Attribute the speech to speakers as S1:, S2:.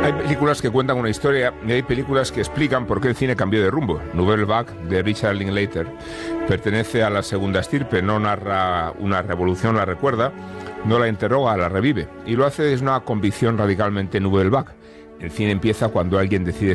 S1: Hay películas que cuentan una historia y hay películas que explican por qué el cine cambió de rumbo. Nouvelle Vague, de Richard Linklater, pertenece a la segunda estirpe, no narra una revolución, la recuerda, no la interroga, la revive. Y lo hace desde una convicción radicalmente Nouvelle Vague. El cine empieza cuando alguien decide